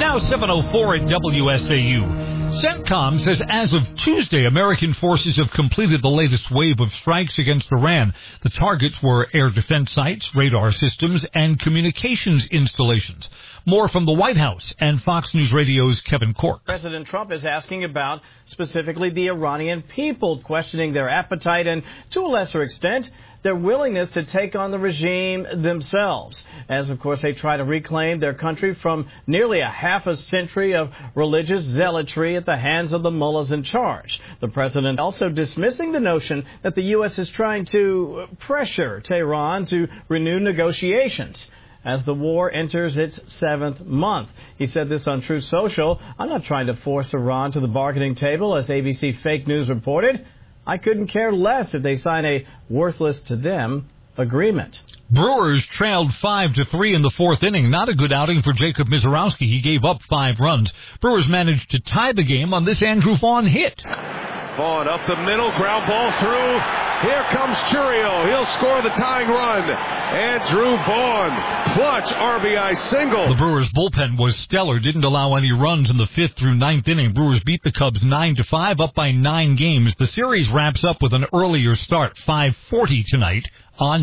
Now 7:04 at WSAU. CENTCOM says as of Tuesday, American forces have completed the latest wave of strikes against Iran. The targets were air defense sites, radar systems, and communications installations. More from the White House and Fox News Radio's Kevin Corke. President Trump is asking about specifically the Iranian people, questioning their appetite and, to a lesser extent, their willingness to take on the regime themselves, as, of course, they try to reclaim their country from nearly a half a century of religious zealotry at the hands of the mullahs in charge. The president also dismissing the notion that the U.S. is trying to pressure Tehran to renew negotiations as the war enters its 7th month. He said this on Truth Social. "I'm not trying to force Iran to the bargaining table," as ABC Fake News reported. "I couldn't care less if they sign a worthless-to-them agreement." Brewers trailed 5-3 in the 4th inning. Not a good outing for Jacob Mizorowski. He gave up 5 runs. Brewers managed to tie the game on this Andrew Vaughn hit. Vaughn up the middle, ground ball through. Here comes Churio. He'll score the tying run. Andrew Vaughn, clutch RBI single. The Brewers bullpen was stellar, didn't allow any runs in the 5th through 9th inning. Brewers beat the Cubs 9-5, up by 9 games. The series wraps up with an earlier start, 5:40 tonight on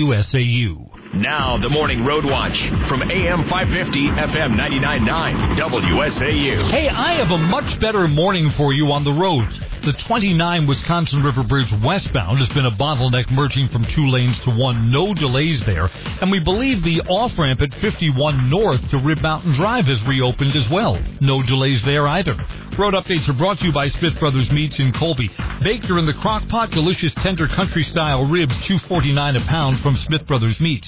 WSAU. Now the Morning Road Watch from AM 550, FM 99.9, WSAU. Hey, I have a much better morning for you on the roads. The 29 Wisconsin River Bridge westbound has been a bottleneck, merging from 2 lanes to 1. No delays there. And we believe the off-ramp at 51 north to Rib Mountain Drive has reopened as well. No delays there either. Road updates are brought to you by Smith Brothers Meats in Colby. Baker in the crock pot, delicious tender country-style ribs, $2.49 a pound from Smith Brothers Meats.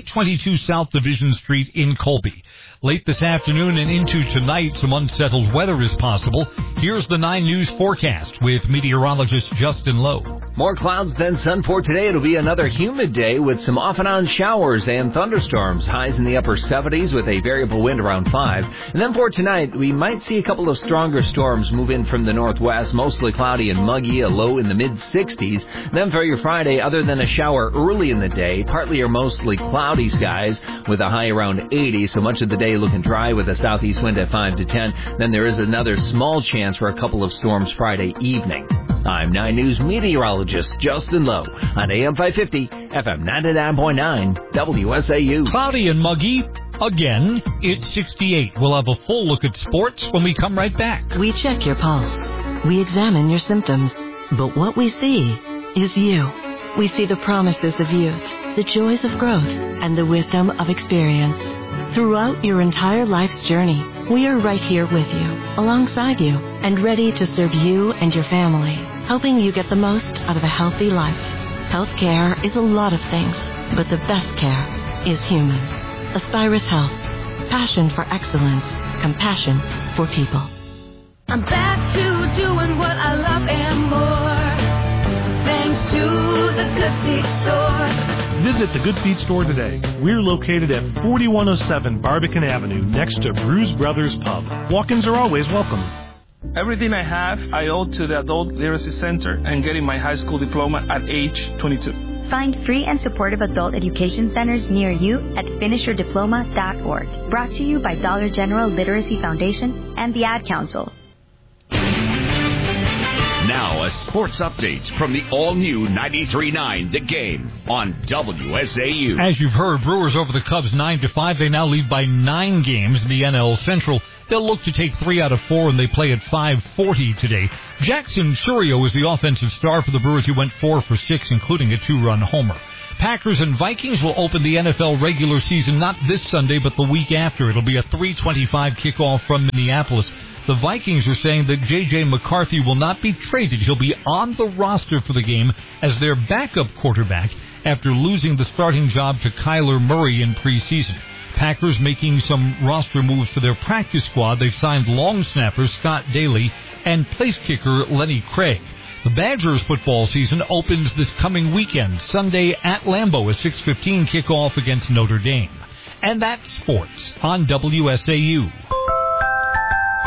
822 South Division Street in Colby. Late this afternoon and into tonight, some unsettled weather is possible. Here's the 9 News forecast with meteorologist Justin Lowe. More clouds than sun for today. It'll be another humid day with some off-and-on showers and thunderstorms. Highs in the upper 70s with a variable wind around 5. And then for tonight, we might see a couple of stronger storms move in from the northwest, mostly cloudy and muggy, a low in the mid-60s. Then for your Friday, other than a shower early in the day, partly or mostly cloudy skies with a high around 80, so much of the day looking dry with a southeast wind at 5 to 10. Then there is another small chance for a couple of storms Friday evening. I'm 9 News meteorologist Justin Lowe on AM 550, FM 99.9, WSAU. Cloudy and muggy. Again, it's 68. We'll have a full look at sports when we come right back. We check your pulse. We examine your symptoms. But what we see is you. We see the promises of youth, the joys of growth, and the wisdom of experience. Throughout your entire life's journey, we are right here with you, alongside you, and ready to serve you and your family, helping you get the most out of a healthy life. Healthcare is a lot of things, but the best care is human. Aspirus Health. Passion for excellence. Compassion for people. I'm back to doing what I love and more, thanks to the Good Feet Store. Visit the Good Feet Store today. We're located at 4107 Barbican Avenue, next to Bruise Brothers Pub. Walk-ins are always welcome. Everything I have, I owe to the Adult Literacy Center and getting my high school diploma at age 22. Find free and supportive adult education centers near you at finishyourdiploma.org. Brought to you by Dollar General Literacy Foundation and the Ad Council. Now a sports update from the all-new 93.9 The Game on WSAU. As you've heard, Brewers over the Cubs 9-5. They now lead by 9 games in the NL Central. They'll look to take 3 out of 4, and they play at 5:40 today. Jackson Churio is the offensive star for the Brewers. He went 4 for 6, including a 2-run homer. Packers and Vikings will open the NFL regular season not this Sunday, but the week after. It'll be a 3:25 kickoff from Minneapolis. The Vikings are saying that J.J. McCarthy will not be traded. He'll be on the roster for the game as their backup quarterback after losing the starting job to Kyler Murray in preseason. Packers making some roster moves for their practice squad. They've signed long snapper Scott Daly and place kicker Lenny Craig. The Badgers football season opens this coming weekend, Sunday at Lambeau, a 6:15 kickoff against Notre Dame. And that's sports on WSAU.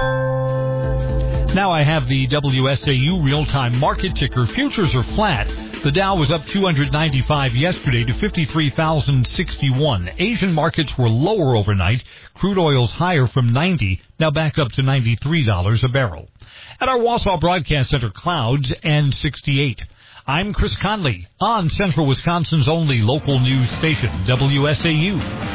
Now I have the WSAU real-time market ticker. Futures are flat. The Dow was up 295 yesterday to 53,061. Asian markets were lower overnight. Crude oil's higher from 90, now back up to $93 a barrel. At our Wausau Broadcast Center, clouds and 68. I'm Chris Conley on Central Wisconsin's only local news station, WSAU.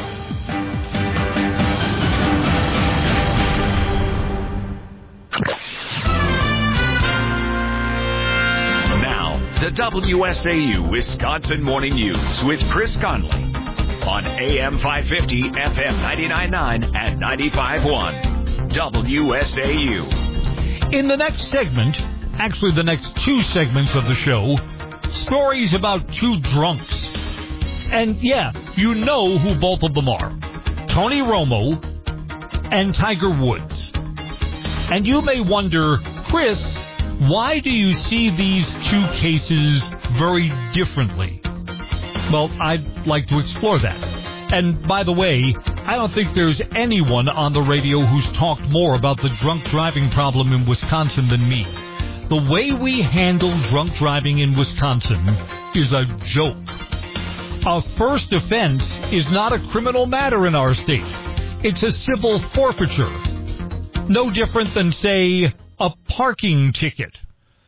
Now, the WSAU Wisconsin Morning News with Chris Conley on AM 550, FM 99.9 and 95.1 WSAU. In the next segment, actually the next two segments of the show, stories about two drunks. And yeah, you know who both of them are. Tony Romo and Tiger Woods. And you may wonder, Chris, why do you see these two cases very differently? Well, I'd like to explore that. And by the way, I don't think there's anyone on the radio who's talked more about the drunk driving problem in Wisconsin than me. The way we handle drunk driving in Wisconsin is a joke. A first offense is not a criminal matter in our state. It's a civil forfeiture. No different than, say, a parking ticket.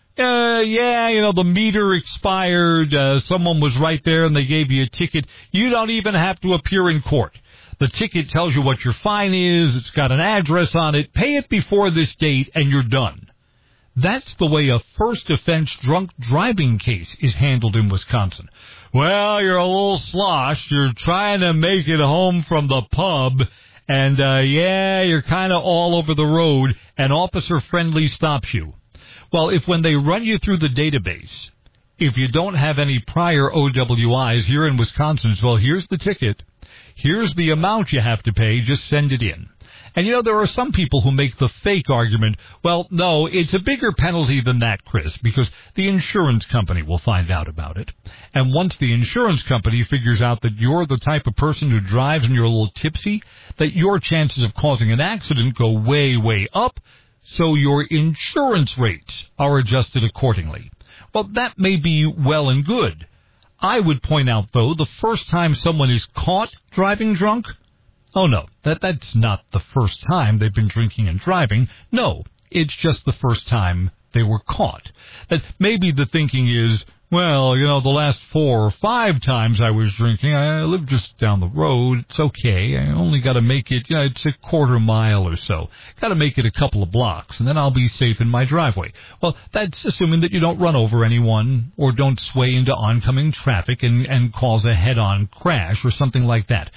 The meter expired, someone was right there and they gave you a ticket. You don't even have to appear in court. The ticket tells you what your fine is, it's got an address on it, pay it before this date, and you're done. That's the way a first offense drunk driving case is handled in Wisconsin. Well, you're a little sloshed, you're trying to make it home from the pub, and you're kind of all over the road, and Officer Friendly stops you. Well, if when they run you through the database, if you don't have any prior OWIs here in Wisconsin, well, here's the ticket. Here's the amount you have to pay. Just send it in. And, there are some people who make the fake argument, well, no, it's a bigger penalty than that, Chris, because the insurance company will find out about it. And once the insurance company figures out that you're the type of person who drives and you're a little tipsy, that your chances of causing an accident go way, way up, so your insurance rates are adjusted accordingly. Well, that may be well and good. I would point out, though, the first time someone is caught driving drunk, oh no, that's not the first time they've been drinking and driving. No, it's just the first time they were caught. That maybe the thinking is, well, the last 4 or 5 times I was drinking, I live just down the road, it's okay, I only got to make it, it's a quarter mile or so, got to make it a couple of blocks, and then I'll be safe in my driveway. Well, that's assuming that you don't run over anyone, or don't sway into oncoming traffic and cause a head-on crash, or something like that.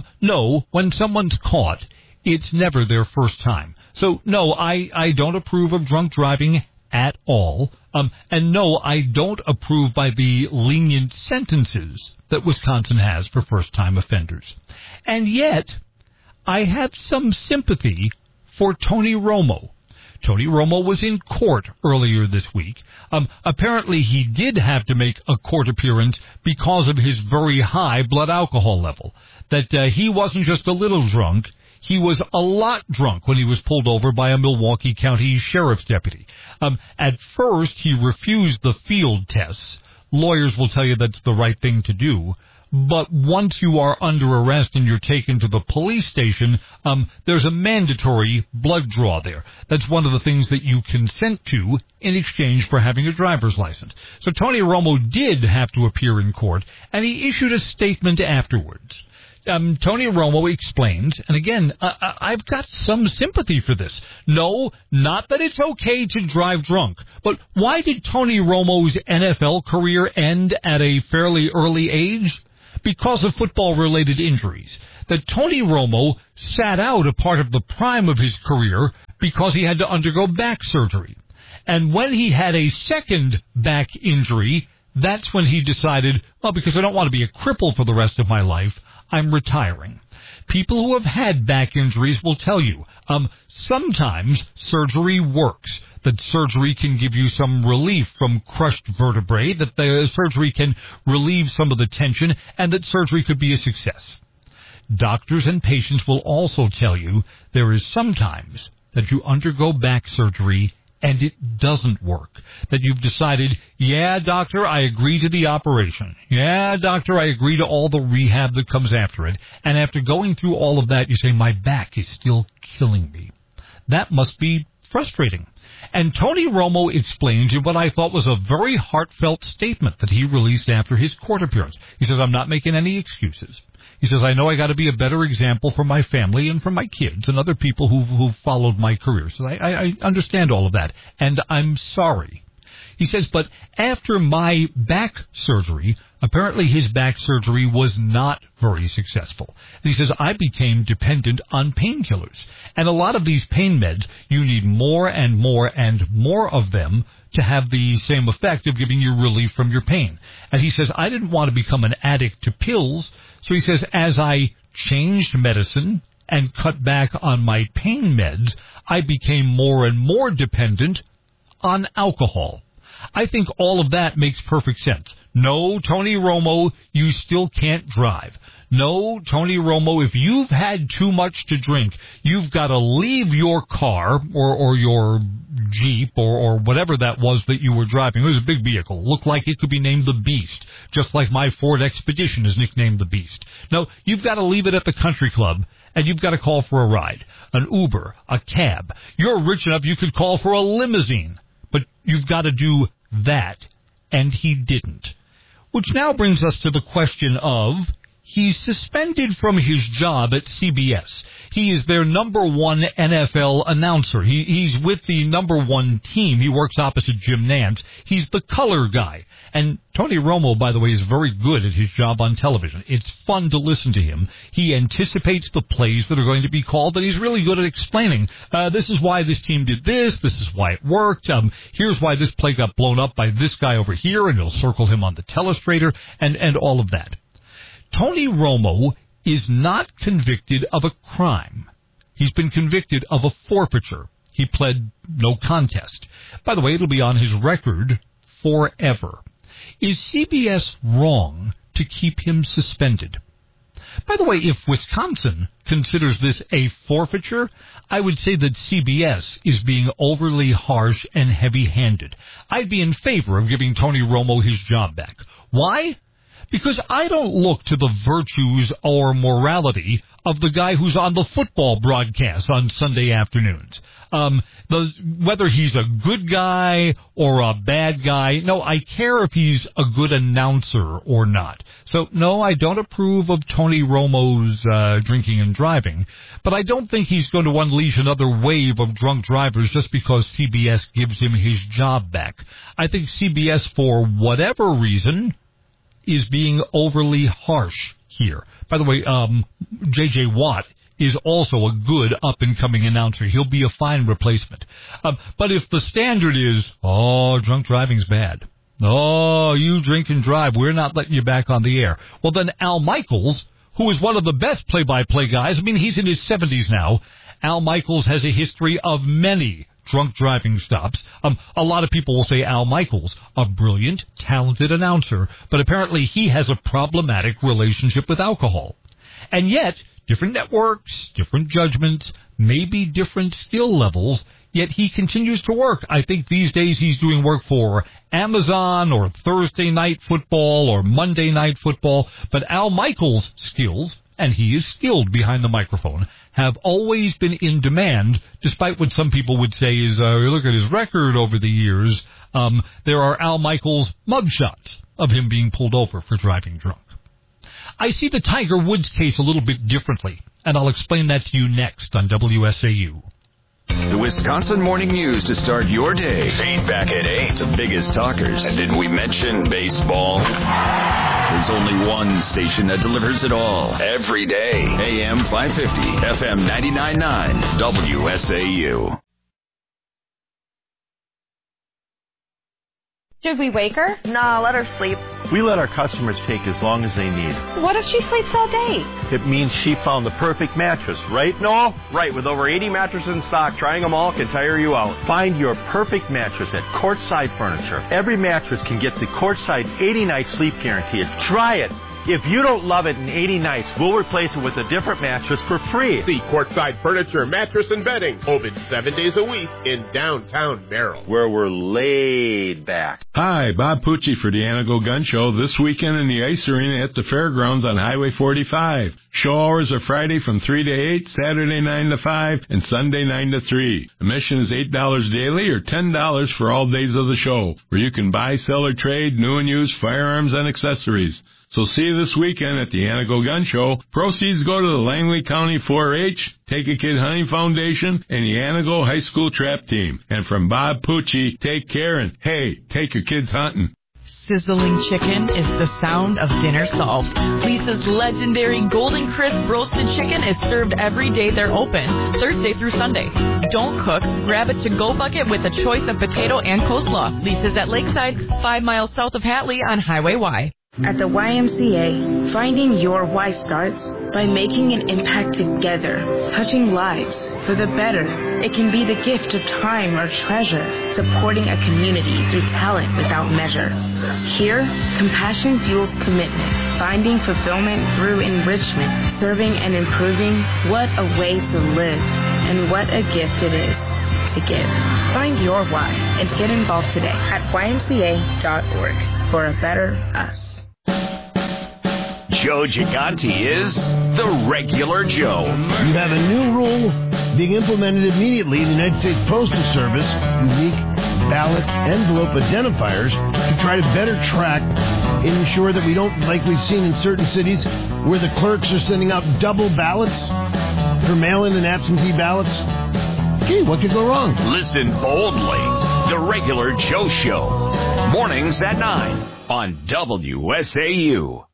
No, when someone's caught, it's never their first time. So, no, I don't approve of drunk driving at all. And no, I don't approve by the lenient sentences that Wisconsin has for first-time offenders. And yet, I have some sympathy for Tony Romo. Tony Romo was in court earlier this week. Apparently, he did have to make a court appearance because of his very high blood alcohol level. That he wasn't just a little drunk. He was a lot drunk when he was pulled over by a Milwaukee County Sheriff's deputy. At first, he refused the field tests. Lawyers will tell you that's the right thing to do. But once you are under arrest and you're taken to the police station, there's a mandatory blood draw there. That's one of the things that you consent to in exchange for having a driver's license. So Tony Romo did have to appear in court, and he issued a statement afterwards. Tony Romo explains, and again, I've got some sympathy for this. No, not that it's okay to drive drunk, but why did Tony Romo's NFL career end at a fairly early age? Because of football-related injuries. That Tony Romo sat out a part of the prime of his career because he had to undergo back surgery. And when he had a second back injury, that's when he decided, well, because I don't want to be a cripple for the rest of my life, I'm retiring. People who have had back injuries will tell you, sometimes surgery works, that surgery can give you some relief from crushed vertebrae, that the surgery can relieve some of the tension, and that surgery could be a success. Doctors and patients will also tell you there is sometimes that you undergo back surgery and it doesn't work. That you've decided, yeah, doctor, I agree to the operation. Yeah, doctor, I agree to all the rehab that comes after it. And after going through all of that, you say, my back is still killing me. That must be frustrating. And Tony Romo explains in what I thought was a very heartfelt statement that he released after his court appearance. He says, I'm not making any excuses. He says, I know I got to be a better example for my family and for my kids and other people who've followed my career. So I understand all of that, and I'm sorry. He says, but after my back surgery, apparently his back surgery was not very successful. And he says, I became dependent on painkillers. And a lot of these pain meds, you need more and more and more of them to have the same effect of giving you relief from your pain. And he says, I didn't want to become an addict to pills. So he says, as I changed medicine and cut back on my pain meds, I became more and more dependent on alcohol. I think all of that makes perfect sense. No, Tony Romo, you still can't drive. No, Tony Romo, if you've had too much to drink, you've got to leave your car or your Jeep or whatever that was that you were driving. It was a big vehicle. Looked like it could be named the Beast, just like my Ford Expedition is nicknamed the Beast. No, you've got to leave it at the country club, and you've got to call for a ride, an Uber, a cab. You're rich enough you could call for a limousine, but you've got to do that, and he didn't. Which now brings us to the question of, he's suspended from his job at CBS. He is their number one NFL announcer. He's with the number one team. He works opposite Jim Nantz. He's the color guy. And Tony Romo, by the way, is very good at his job on television. It's fun to listen to him. He anticipates the plays that are going to be called, and he's really good at explaining, this is why this team did this is why it worked, here's why this play got blown up by this guy over here, and he'll circle him on the telestrator, and all of that. Tony Romo is not convicted of a crime. He's been convicted of a forfeiture. He pled no contest. By the way, it'll be on his record forever. Is CBS wrong to keep him suspended? By the way, if Wisconsin considers this a forfeiture, I would say that CBS is being overly harsh and heavy-handed. I'd be in favor of giving Tony Romo his job back. Why? Because I don't look to the virtues or morality of the guy who's on the football broadcast on Sunday afternoons. Whether he's a good guy or a bad guy, no, I care if he's a good announcer or not. So, no, I don't approve of Tony Romo's drinking and driving, but I don't think he's going to unleash another wave of drunk drivers just because CBS gives him his job back. I think CBS, for whatever reason, is being overly harsh here. By the way, J.J. Watt is also a good up-and-coming announcer. He'll be a fine replacement. But if the standard is, drunk driving's bad. You drink and drive. We're not letting you back on the air. Well, then Al Michaels, who is one of the best play-by-play guys, I mean, he's in his 70s now. Al Michaels has a history of many drunk driving stops. A lot of people will say Al Michaels, a brilliant, talented announcer, but apparently he has a problematic relationship with alcohol. And yet, different networks, different judgments, maybe different skill levels, yet he continues to work. I think these days he's doing work for Amazon or Thursday Night Football or Monday Night Football, but Al Michaels' skills, and he is skilled behind the microphone, have always been in demand, despite what some people would say is, look at his record over the years. There are Al Michaels mugshots of him being pulled over for driving drunk. I see the Tiger Woods case a little bit differently, and I'll explain that to you next on WSAU. The Wisconsin Morning News to start your day. Feedback at 8. The biggest talkers. And didn't we mention baseball? There's only one station that delivers it all. Every day. AM 550. FM 99.9. WSAU. Should we wake her? No, let her sleep. We let our customers take as long as they need. What if she sleeps all day? It means she found the perfect mattress, right, Noel? Right, with over 80 mattresses in stock, trying them all can tire you out. Find your perfect mattress at Courtside Furniture. Every mattress can get the Courtside 80-night sleep guarantee. Try it. If you don't love it in 80 nights, we'll replace it with a different mattress for free. See Courtside Furniture, Mattress, and Bedding, open 7 days a week in downtown Merrill, where we're laid back. Hi, Bob Pucci for the Anago Gun Show this weekend in the Ice Arena at the Fairgrounds on Highway 45. Show hours are Friday from 3 to 8, Saturday 9 to 5, and Sunday 9 to 3. Admission is $8 daily or $10 for all days of the show, where you can buy, sell, or trade new and used firearms and accessories. So see you this weekend at the Anago Gun Show. Proceeds go to the Langley County 4-H, Take a Kid Hunting Foundation, and the Anago High School Trap Team. And from Bob Pucci, take care and, hey, take your kids hunting. Sizzling chicken is the sound of dinner solved. Lisa's legendary Golden Crisp roasted chicken is served every day they're open, Thursday through Sunday. Don't cook, grab a to-go bucket with a choice of potato and coleslaw. Lisa's at Lakeside, 5 miles south of Hatley on Highway Y. At the YMCA, finding your why starts by making an impact together, touching lives for the better. It can be the gift of time or treasure, supporting a community through talent without measure. Here, compassion fuels commitment, finding fulfillment through enrichment, serving and improving. What a way to live, and what a gift it is to give. Find your why and get involved today at ymca.org for a better us. Joe Gigante is the regular Joe. You have a new rule being implemented immediately in the United States Postal Service, unique ballot envelope identifiers, to try to better track and ensure that we don't, like we've seen in certain cities, where the clerks are sending out double ballots for mail-in and absentee ballots. Gee, what could go wrong? Listen boldly. The regular Joe Show. Mornings at 9 on WSAU.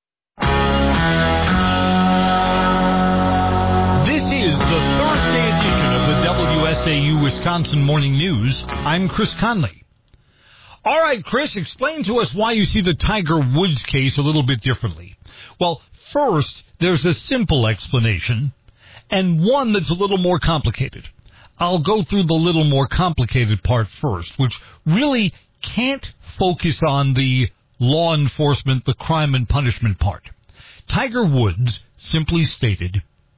This is the Thursday edition of the WSAU Wisconsin Morning News. I'm Chris Conley. All right, Chris, explain to us why you see the Tiger Woods case a little bit differently. Well, first, there's a simple explanation, and one that's a little more complicated. I'll go through the little more complicated part first, which really can't focus on the law enforcement, the crime and punishment part. Tiger Woods, simply stated,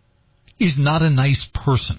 is not a nice person.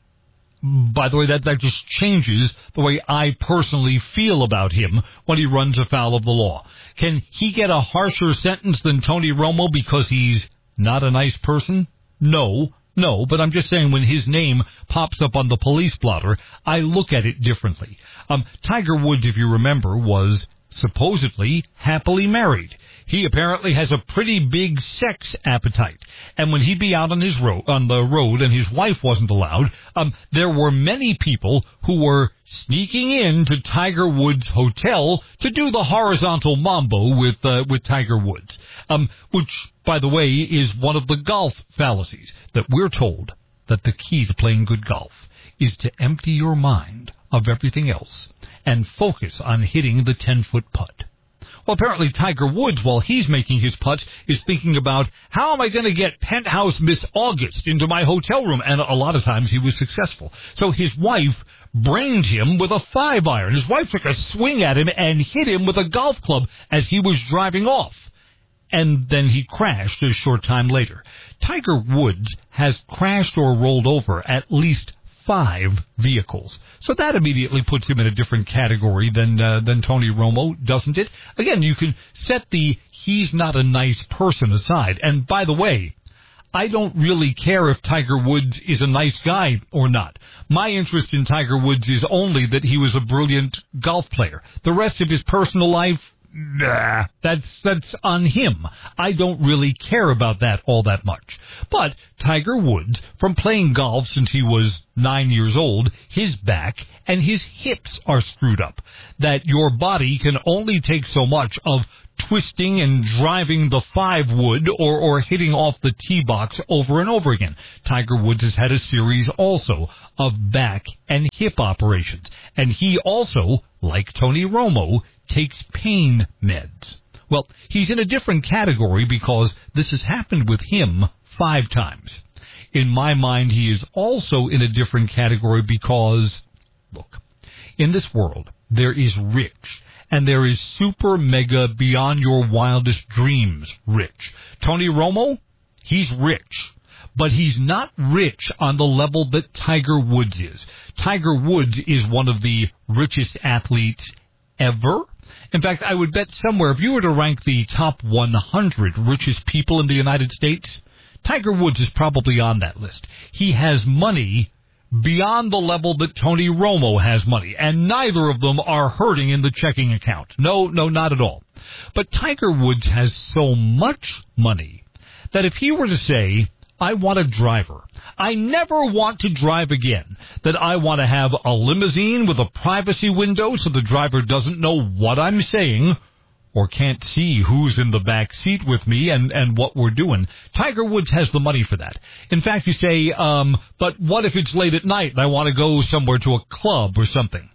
By the way, that just changes the way I personally feel about him when he runs afoul of the law. Can he get a harsher sentence than Tony Romo because he's not a nice person? No, but I'm just saying when his name pops up on the police blotter, I look at it differently. Tiger Woods, if you remember, was supposedly happily married. He apparently has a pretty big sex appetite. And when he'd be out on the road and his wife wasn't allowed, there were many people who were sneaking into Tiger Woods' hotel to do the horizontal mambo with Tiger Woods, which, by the way, is one of the golf fallacies, that we're told that the key to playing good golf is to empty your mind of everything else and focus on hitting the 10-foot putt. Well, apparently Tiger Woods, while he's making his putts, is thinking about, how am I going to get penthouse Miss August into my hotel room? And a lot of times he was successful. So his wife brained him with a 5-iron. His wife took a swing at him and hit him with a golf club as he was driving off. And then he crashed a short time later. Tiger Woods has crashed or rolled over at least 5 vehicles. So that immediately puts him in a different category than Tony Romo, doesn't it? Again, you can set the he's not a nice person aside. And by the way, I don't really care if Tiger Woods is a nice guy or not. My interest in Tiger Woods is only that he was a brilliant golf player. The rest of his personal life, nah, that's on him. I don't really care about that all that much. But Tiger Woods, from playing golf since he was 9 years old, his back and his hips are screwed up. That your body can only take so much of twisting and driving the 5-wood or hitting off the tee box over and over again. Tiger Woods has had a series also of back and hip operations. And he also, like Tony Romo, takes pain meds. Well, he's in a different category because this has happened with him 5 times. In my mind, he is also in a different category because, look, In this world, there is rich, and there is super mega beyond your wildest dreams rich. Tony Romo, he's rich, but he's not rich on the level that Tiger Woods is. Tiger Woods is one of the richest athletes ever. In fact, I would bet somewhere, if you were to rank the top 100 richest people in the United States, Tiger Woods is probably on that list. He has money beyond the level that Tony Romo has money, and neither of them are hurting in the checking account. No, not at all. But Tiger Woods has so much money that if he were to say, I want a driver, I never want to drive again, that I want to have a limousine with a privacy window so the driver doesn't know what I'm saying or can't see who's in the back seat with me and what we're doing. Tiger Woods has the money for that. In fact, you say, but what if it's late at night and I want to go somewhere to a club or something?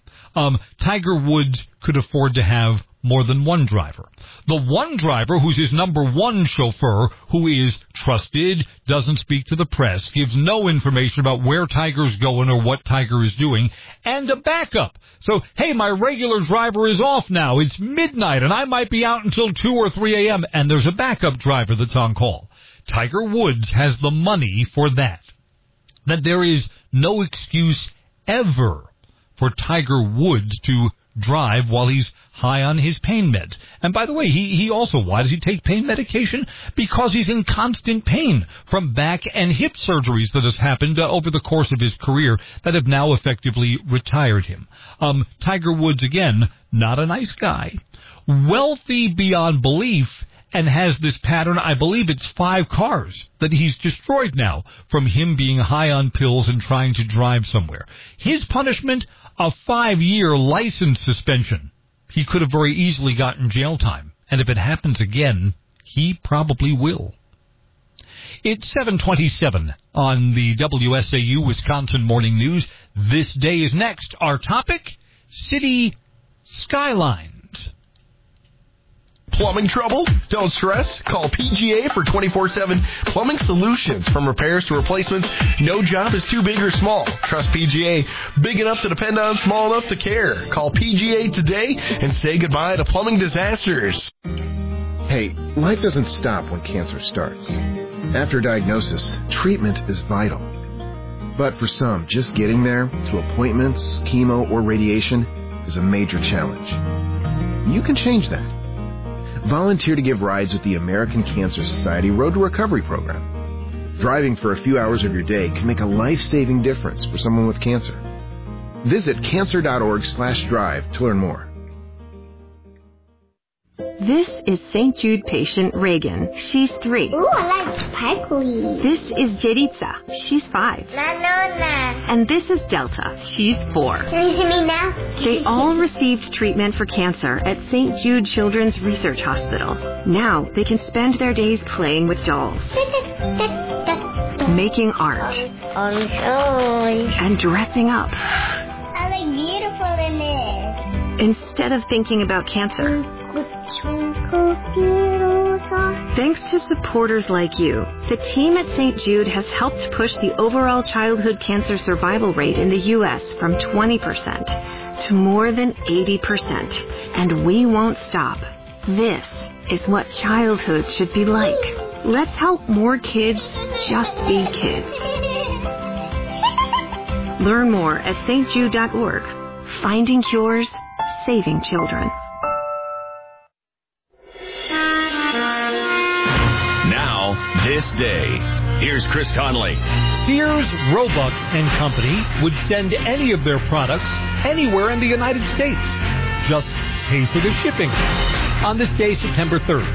Tiger Woods could afford to have more than one driver. The one driver who's his number one chauffeur, who is trusted, doesn't speak to the press, gives no information about where Tiger's going or what Tiger is doing, and a backup. So, hey, my regular driver is off now. It's midnight, and I might be out until 2 or 3 a.m., and there's a backup driver that's on call. Tiger Woods has the money for that. That there is no excuse ever for Tiger Woods to drive while he's high on his pain meds. And by the way, he also, why does he take pain medication? Because he's in constant pain from back and hip surgeries that has happened over the course of his career that have now effectively retired him. Tiger Woods, again, not a nice guy, wealthy beyond belief, and has this pattern, I believe it's 5 cars that he's destroyed now from him being high on pills and trying to drive somewhere. His punishment, a 5-year license suspension. He could have very easily gotten jail time. And if it happens again, he probably will. It's 7:27 on the WSAU Wisconsin Morning News. This day is next. Our topic, city skylines. Plumbing trouble? Don't stress. Call PGA for 24/7 plumbing solutions. From repairs to replacements, no job is too big or small. Trust PGA. Big enough to depend on, small enough to care. Call PGA today and say goodbye to plumbing disasters. Hey, life doesn't stop when cancer starts. After diagnosis, treatment is vital. But for some, just getting there, to appointments, chemo, or radiation, is a major challenge. You can change that. Volunteer to give rides with the American Cancer Society Road to Recovery program. Driving for a few hours of your day can make a life-saving difference for someone with cancer. Visit cancer.org/drive to learn more. This is St. Jude patient Reagan. She's 3. Ooh, I like sparkly. This is Jeritza. She's 5. Nanona. And this is Delta. She's 4. Can you see me now? They all received treatment for cancer at St. Jude Children's Research Hospital. Now they can spend their days playing with dolls, making art, and dressing up. I look beautiful in it. Instead of thinking about cancer. Thanks to supporters like you, the team at St. Jude has helped push the overall childhood cancer survival rate in the U.S. from 20% to more than 80%. And we won't stop. This is what childhood should be like. Let's help more kids just be kids. Learn more at stjude.org. Finding cures, saving children. This day, here's Chris Conley. Sears, Roebuck and Company would send any of their products anywhere in the United States. Just pay for the shipping. On this day, September 3rd.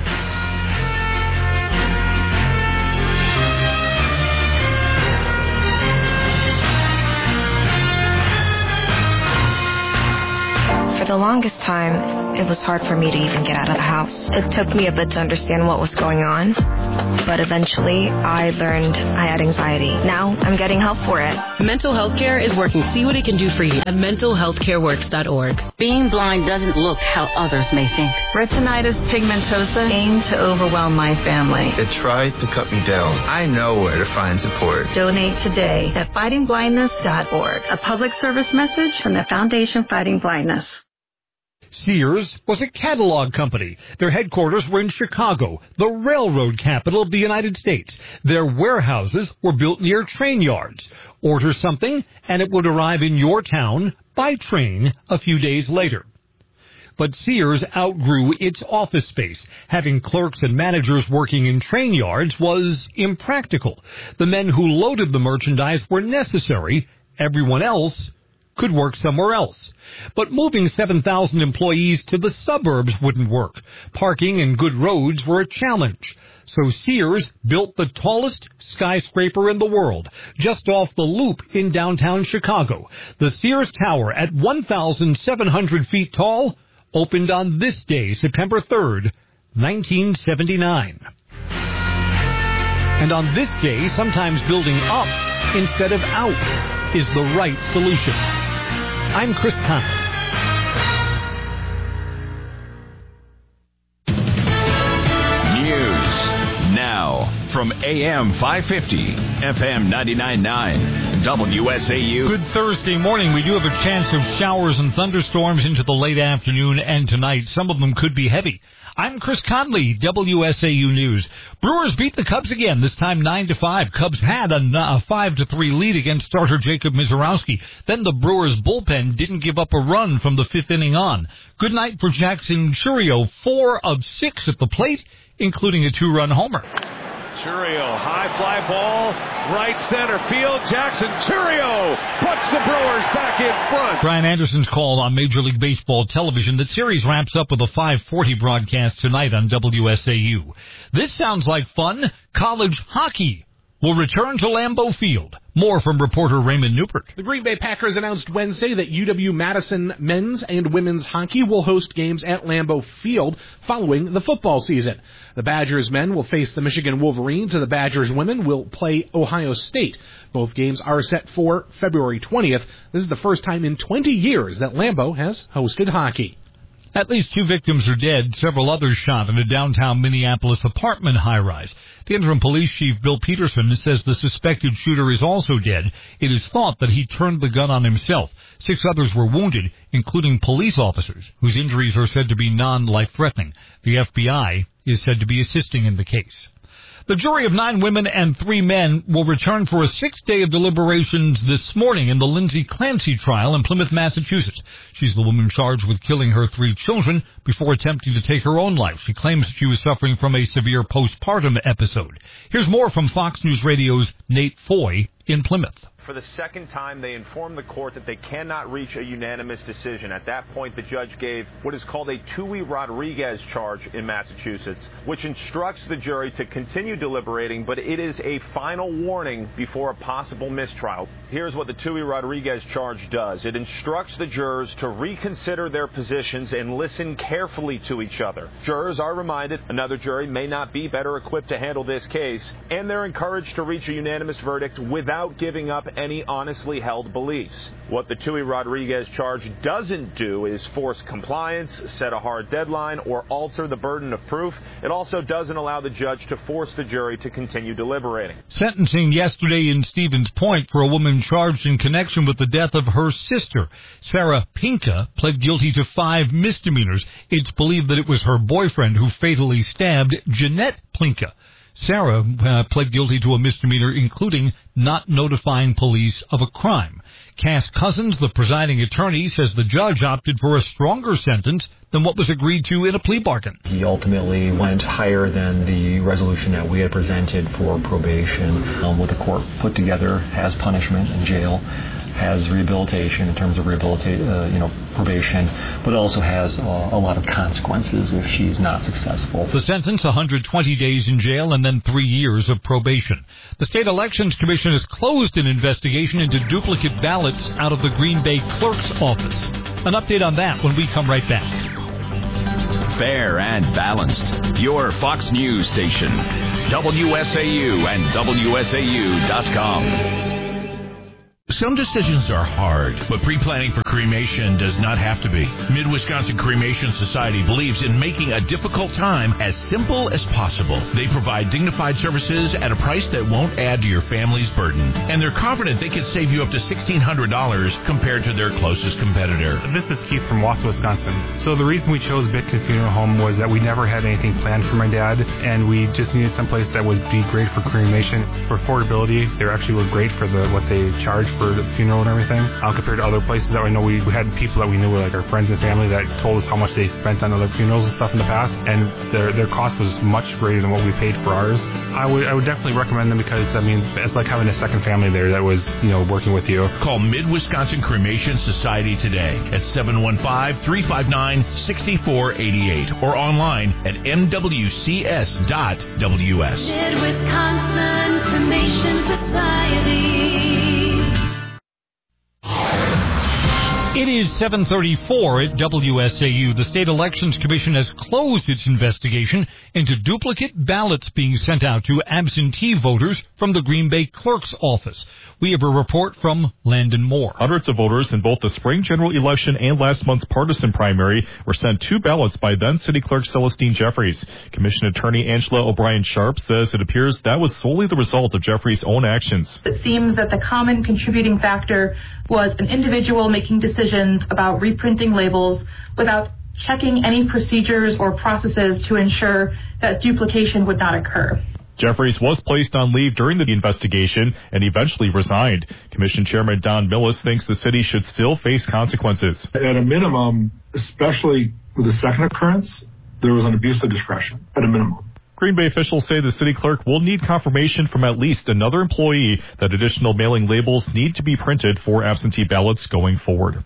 For the longest time, it was hard for me to even get out of the house. It took me a bit to understand what was going on. But eventually, I learned I had anxiety. Now, I'm getting help for it. Mental Health Care is working to see what it can do for you at mentalhealthcareworks.org. Being blind doesn't look how others may think. Retinitis pigmentosa aimed to overwhelm my family. It tried to cut me down. I know where to find support. Donate today at fightingblindness.org. A public service message from the Foundation Fighting Blindness. Sears was a catalog company. Their headquarters were in Chicago, the railroad capital of the United States. Their warehouses were built near train yards. Order something, and it would arrive in your town by train a few days later. But Sears outgrew its office space. Having clerks and managers working in train yards was impractical. The men who loaded the merchandise were necessary. Everyone else could work somewhere else. But moving 7,000 employees to the suburbs wouldn't work. Parking and good roads were a challenge. So Sears built the tallest skyscraper in the world, just off the Loop in downtown Chicago. The Sears Tower, at 1,700 feet tall, opened on this day, September 3rd, 1979. And on this day, sometimes building up instead of out is the right solution. I'm Chris Conley. News now from AM 550, FM 99.9, WSAU. Good Thursday morning. We do have a chance of showers and thunderstorms into the late afternoon and tonight. Some of them could be heavy. I'm Chris Conley, WSAU News. Brewers beat the Cubs again, this time 9-5. Cubs had a 5-3 lead against starter Jacob Misiorowski. Then the Brewers bullpen didn't give up a run from the fifth inning on. Good night for Jackson Chourio, 4 of 6 at the plate, including a 2-run homer. Chourio, high fly ball, right center field. Jackson Chourio puts the Brewers back in front. Brian Anderson's call on Major League Baseball television. The series wraps up with a 5:40 broadcast tonight on WSAU. This sounds like fun. College hockey will return to Lambeau Field. More from reporter Raymond Newport. The Green Bay Packers announced Wednesday that UW-Madison men's and women's hockey will host games at Lambeau Field following the football season. The Badgers men will face the Michigan Wolverines, and the Badgers women will play Ohio State. Both games are set for February 20th. This is the first time in 20 years that Lambeau has hosted hockey. At least 2 victims are dead, several others shot in a downtown Minneapolis apartment high-rise. The interim police chief, Bill Peterson, says the suspected shooter is also dead. It is thought that he turned the gun on himself. 6 others were wounded, including police officers, whose injuries are said to be non-life-threatening. The FBI is said to be assisting in the case. The jury of 9 women and 3 men will return for a 6th day of deliberations this morning in the Lindsay Clancy trial in Plymouth, Massachusetts. She's the woman charged with killing her 3 children before attempting to take her own life. She claims she was suffering from a severe postpartum episode. Here's more from Fox News Radio's Nate Foy in Plymouth. For the second time, they informed the court that they cannot reach a unanimous decision. At that point, the judge gave what is called a Tui Rodriguez charge in Massachusetts, which instructs the jury to continue deliberating, but it is a final warning before a possible mistrial. Here's what the Tui Rodriguez charge does. It instructs the jurors to reconsider their positions and listen carefully to each other. Jurors are reminded another jury may not be better equipped to handle this case, and they're encouraged to reach a unanimous verdict without giving up any honestly held beliefs. What the Tui Rodriguez charge doesn't do is force compliance, set a hard deadline, or alter the burden of proof. It also doesn't allow the judge to force the jury to continue deliberating. Sentencing yesterday in Stevens Point for a woman charged in connection with the death of her sister. Sarah Pinka pled guilty to 5 misdemeanors. It's believed that it was her boyfriend who fatally stabbed Jeanette Plinka. Sarah pled guilty to a misdemeanor, including not notifying police of a crime. Cass Cousins, the presiding attorney, says the judge opted for a stronger sentence than what was agreed to in a plea bargain. He ultimately went higher than the resolution that we had presented for probation. What the court put together as punishment in jail has rehabilitation in terms of probation, but also has a lot of consequences if she's not successful. The sentence, 120 days in jail and then 3 years of probation. The State Elections Commission has closed an investigation into duplicate ballots out of the Green Bay clerk's office. An update on that when we come right back. Fair and balanced. Your Fox News station. WSAU and WSAU.com. Some decisions are hard, but pre-planning for cremation does not have to be. Mid-Wisconsin Cremation Society believes in making a difficult time as simple as possible. They provide dignified services at a price that won't add to your family's burden. And they're confident they can save you up to $1,600 compared to their closest competitor. This is Keith from Wausau, Wisconsin. So the reason we chose Bitkin Funeral Home was that we never had anything planned for my dad, and we just needed someplace that would be great for cremation. For affordability, they actually were great for what they charge for the funeral and everything, compared to other places that I know. We had people that we knew, like our friends and family, that told us how much they spent on other funerals and stuff in the past, and their cost was much greater than what we paid for ours. I would definitely recommend them because, I mean, it's like having a second family there that was, working with you. Call Mid-Wisconsin Cremation Society today at 715-359-6488 or online at mwcs.ws. Mid-Wisconsin Cremation Society. It is 7:34 at WSAU. The State Elections Commission has closed its investigation into duplicate ballots being sent out to absentee voters from the Green Bay Clerk's office. We have a report from Landon Moore. Hundreds of voters in both the spring general election and last month's partisan primary were sent 2 ballots by then City Clerk Celestine Jeffries. Commission Attorney Angela O'Brien-Sharp says it appears that was solely the result of Jeffries' own actions. It seems that the common contributing factor was an individual making decisions about reprinting labels without checking any procedures or processes to ensure that duplication would not occur. Jeffries was placed on leave during the investigation and eventually resigned. Commission Chairman Don Millis thinks the city should still face consequences. At a minimum, especially with the second occurrence, there was an abuse of discretion, at a minimum. Green Bay officials say the city clerk will need confirmation from at least another employee that additional mailing labels need to be printed for absentee ballots going forward.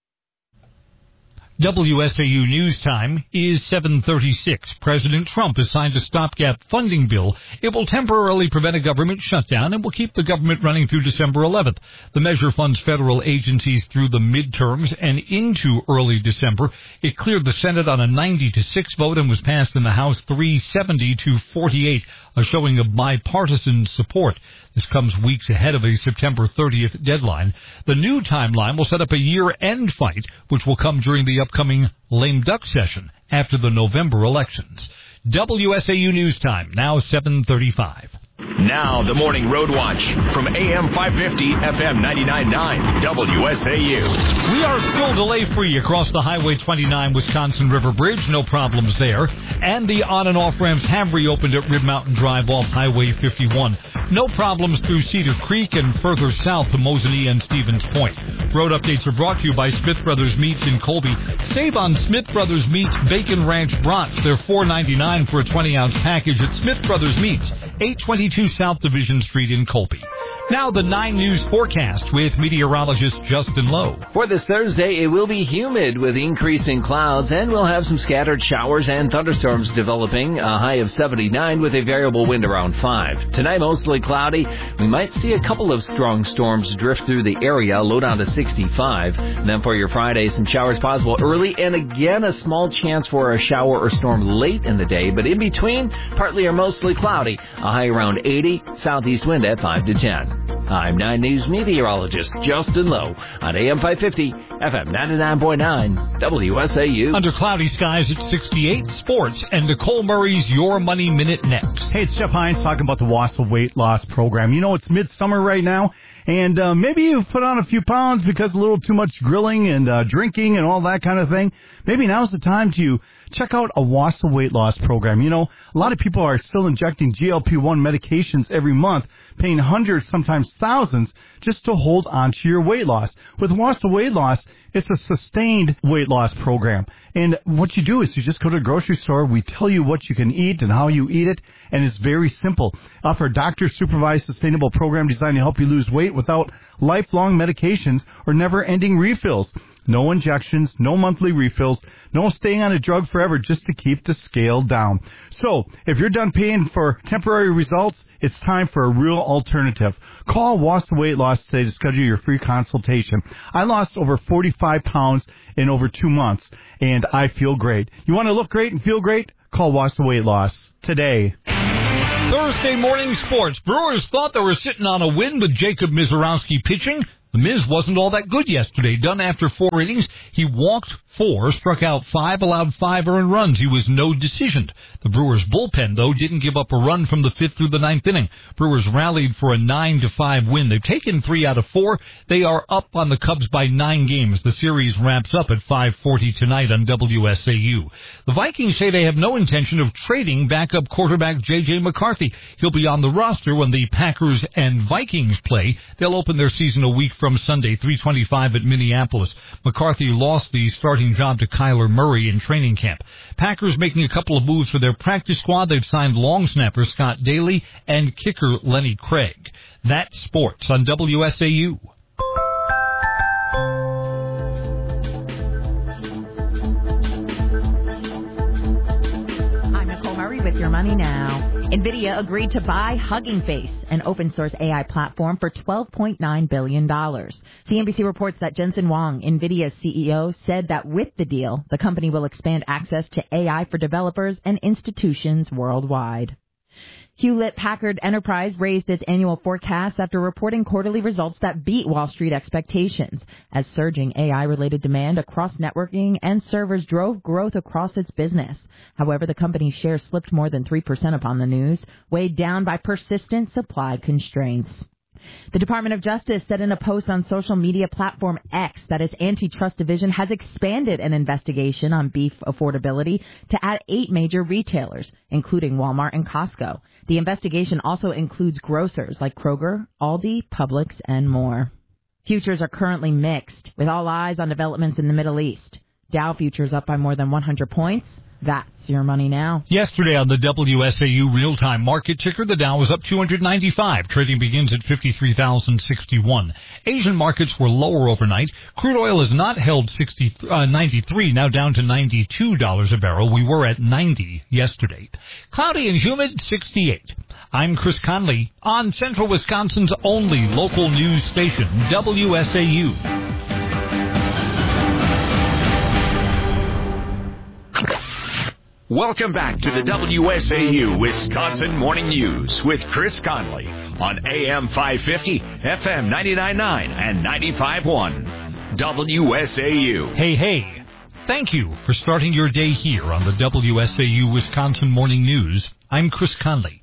WSAU News Time is 7:36. President Trump has signed a stopgap funding bill. It will temporarily prevent a government shutdown and will keep the government running through December 11th. The measure funds federal agencies through the midterms and into early December. It cleared the Senate on a 90-6 vote and was passed in the House 370-48, a showing of bipartisan support. This comes weeks ahead of a September 30th deadline. The new timeline will set up a year-end fight, which will come during the upcoming lame duck session after the November elections. WSAU News Time, now 7:35. Now, the Morning Road Watch from AM 550, FM 99.9, WSAU. We are still delay-free across the Highway 29 Wisconsin River Bridge. No problems there. And the on- and off-ramps have reopened at Rib Mountain Drive off Highway 51. No problems through Cedar Creek and further south to Mosinee and Stevens Point. Road updates are brought to you by Smith Brothers Meats in Colby. Save on Smith Brothers Meats Bacon Ranch Brats. They're $4.99 for a 20-ounce package at Smith Brothers Meats, 822 South Division Street in Colby. Now the 9 News forecast with meteorologist Justin Lowe. For this Thursday, it will be humid with increasing clouds, and we'll have some scattered showers and thunderstorms developing, a high of 79 with a variable wind around 5. Tonight, mostly cloudy. We might see a couple of strong storms drift through the area, low down to 65. And then for your Friday, some showers possible early, and again, a small chance for a shower or storm late in the day, but in between, partly or mostly cloudy, a high around 80, southeast wind at 5 to 10. I'm 9 News meteorologist Justin Lowe on AM 550, FM 99.9, WSAU. Under cloudy skies at 68, sports, and Nicole Murray's Your Money Minute next. Hey, it's Jeff Hines talking about the Wausau Weight Loss Program. You know, it's midsummer right now, and maybe you've put on a few pounds because a little too much grilling and drinking and all that kind of thing. Maybe now's the time to check out a Wausau Weight Loss Program. You know, a lot of people are still injecting GLP-1 medications every month, paying hundreds, sometimes thousands, just to hold on to your weight loss. With Wausau Weight Loss, it's a sustained weight loss program. And what you do is you just go to a grocery store, we tell you what you can eat and how you eat it, and it's very simple. Offer a doctor-supervised sustainable program designed to help you lose weight without lifelong medications or never-ending refills. No injections, no monthly refills, no staying on a drug forever just to keep the scale down. So, if you're done paying for temporary results, it's time for a real alternative. Call Wausau Weight Loss today to schedule your free consultation. I lost over 45 pounds in over 2 months, and I feel great. You want to look great and feel great? Call Wausau Weight Loss today. Thursday morning sports. Brewers thought they were sitting on a win with Jacob Mizorowski pitching. The Miz wasn't all that good yesterday. Done after 4 innings, he walked 4, struck out 5, allowed 5 earned runs. He was no decisioned. The Brewers bullpen, though, didn't give up a run from the 5th through the 9th inning. Brewers rallied for a 9-5 win. They've taken 3 out of 4. They are up on the Cubs by 9 games. The series wraps up at 5:40 tonight on WSAU. The Vikings say they have no intention of trading backup quarterback J.J. McCarthy. He'll be on the roster when the Packers and Vikings play. They'll open their season a week from Sunday, 3:25 at Minneapolis. McCarthy lost the starting job to Kyler Murray in training camp. Packers making a couple of moves for their practice squad. They've signed long snapper Scott Daly and kicker Lenny Craig. That's sports on WSAU. I'm Nicole Murray with Your Money Now. NVIDIA agreed to buy Hugging Face, an open-source AI platform, for $12.9 billion. CNBC reports that Jensen Huang, NVIDIA's CEO, said that with the deal, the company will expand access to AI for developers and institutions worldwide. Hewlett-Packard Enterprise raised its annual forecast after reporting quarterly results that beat Wall Street expectations, as surging AI-related demand across networking and servers drove growth across its business. However, the company's shares slipped more than 3% upon the news, weighed down by persistent supply constraints. The Department of Justice said in a post on social media platform X that its antitrust division has expanded an investigation on beef affordability to add 8 major retailers, including Walmart and Costco. The investigation also includes grocers like Kroger, Aldi, Publix, and more. Futures are currently mixed, with all eyes on developments in the Middle East. Dow futures up by more than 100 points. That's Your Money Now. Yesterday on the WSAU real-time market ticker, the Dow was up 295. Trading begins at 53,061. Asian markets were lower overnight. Crude oil has not held 93, now down to $92 a barrel. We were at 90 yesterday. Cloudy and humid, 68. I'm Chris Conley on Central Wisconsin's only local news station, WSAU. Welcome back to the WSAU Wisconsin Morning News with Chris Conley on AM 550, FM 99.9, and 95.1. WSAU. Hey. Thank you for starting your day here on the WSAU Wisconsin Morning News. I'm Chris Conley.